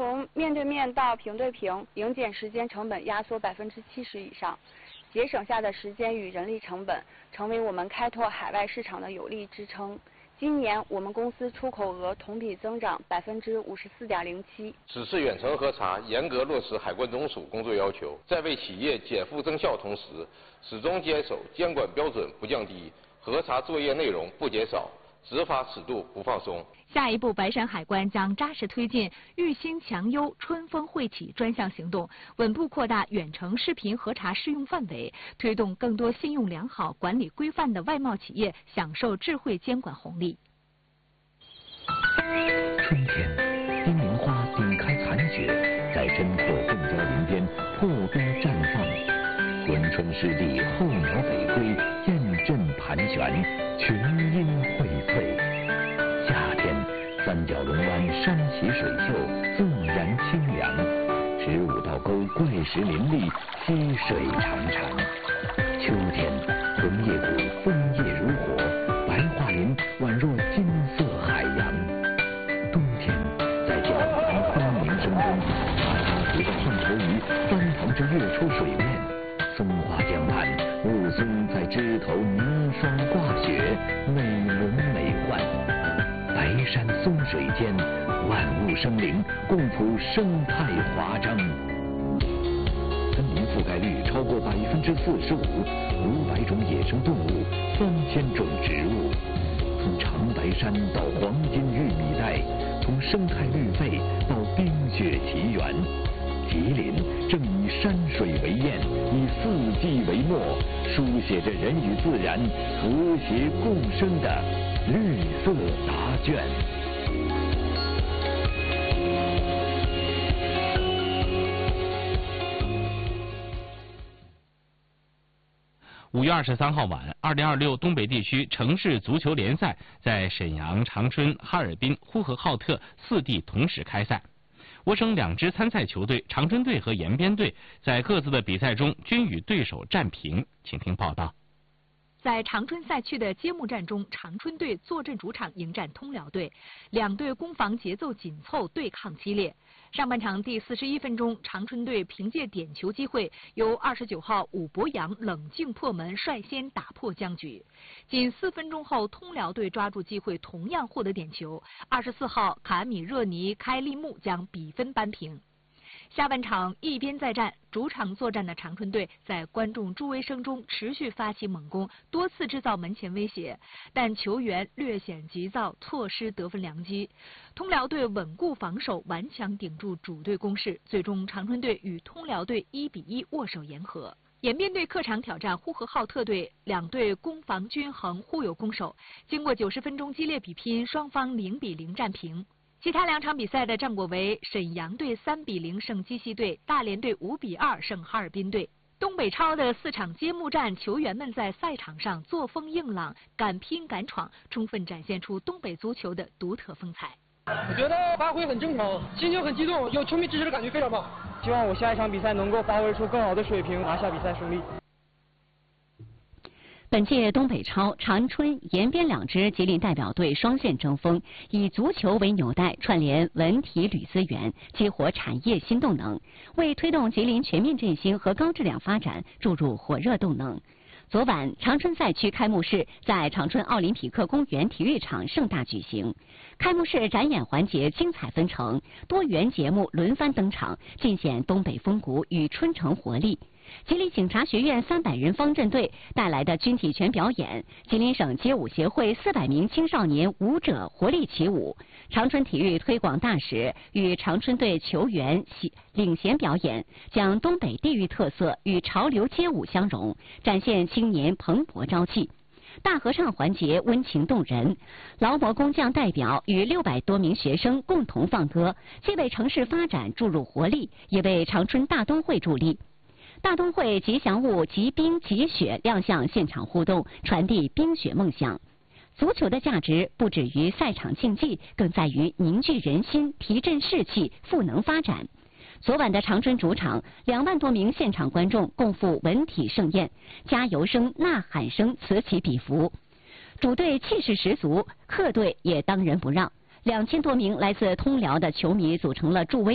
从面对面到平对平，营检时间成本压缩70%以上，节省下的时间与人力成本，成为我们开拓海外市场的有力支撑。今年我们公司出口额同比增长54.07%。 此次远程核查严格落实海关总署工作要求，在为企业减负增效同时，始终坚守监管标准不降低，核查作业内容不减少，执法尺度不放松。 下一步，白山海关将扎实推进育新强优春风惠企专项行动，稳步扩大远程视频核查适用范围，推动更多信用良好、管理规范的外贸企业享受智慧监管红利。 春天，冰凌花顶开残雪，在针阔凤郊林边破冰绽放，滚春湿地候鸟北归，雁阵盘旋，群英荟萃。夏天，三角龙湾山洗水秀，纵然清凉，15道沟怪石林立，溪水潺潺。秋天，枫叶谷枫叶如火，白桦林宛若金色海洋。冬天，在江南轰鸣声中，阿拉图的换头鱼翻腾着跃出水面，松花江畔，雾凇在枝头凝霜挂雪，美轮美奂。白山松水间，万物生灵，共谱生态华章。森林覆盖率超过45%，500种野生动物，3000种植物。从长白山到黄金玉米带，从生态绿肺到冰雪奇缘，吉林正以山水为焰，以4季为墨，书写着人与自然和谐共生的绿色答卷。 5月23号晚，2026东北地区城市足球联赛在沈阳、长春、哈尔滨、呼和浩特4地同时开赛。我省2支参赛球队长春队和延边队在各自的比赛中均与对手战平。请听报道。 在长春赛区的揭幕战中，长春队坐镇主场迎战通辽队，两队攻防节奏紧凑，对抗激烈。上半场第41分钟，长春队凭借点球机会，由29号武博洋冷静破门，率先打破僵局。仅4分钟后，通辽队抓住机会，同样获得点球。24号卡米热尼开利木将比分扳平。下半场一边再战，主场作战的长春队在观众助威声中持续发起猛攻，多次制造门前威胁，但球员略显急躁，错失得分良机。通辽队稳固防守，顽强顶住主队攻势，最终长春队与通辽队1-1握手言和。延边队客场挑战呼和浩特队，两队攻防均衡，互有攻守。经过90分钟激烈比拼，双方0-0战平。其他2场比赛的战果为：沈阳队3-0胜鸡西队，大连队5-2胜哈尔滨队。东北超的4场揭幕战，球员们在赛场上作风硬朗，敢拼敢闯，充分展现出东北足球的独特风采。 我觉得发挥很正常，心情很激动，有球迷支持的感觉非常棒。 希望我下一场比赛能够发挥出更好的水平，拿下比赛胜利。 本届东北超，长春、延边2支吉林代表队双线争锋，以足球为纽带，串联文体旅资源，激活产业新动能，为推动吉林全面振兴和高质量发展注入火热动能。昨晚，长春赛区开幕式在长春奥林匹克公园体育场盛大举行。开幕式展演环节精彩纷呈，多元节目轮番登场，尽显东北风骨与春城活力。吉林警察学院300人方阵队带来的军体拳表演，吉林省街舞协会400名青少年舞者活力起舞，长春体育推广大使与长春队球员领衔表演，将东北地域特色与潮流街舞相融，展现青年蓬勃朝气。大合唱环节温情动人，劳模工匠代表与600多名学生共同放歌，既为城市发展注入活力，也为长春大冬会助力。大冬会吉祥物吉冰吉雪亮相现场互动，传递冰雪梦想。足球的价值不止于赛场竞技，更在于凝聚人心、提振士气、赋能发展。昨晚的长春主场，2万多名现场观众共赴文体盛宴，加油声、呐喊声此起彼伏。主队气势十足，客队也当仁不让。2000多名来自通辽的球迷组成了助威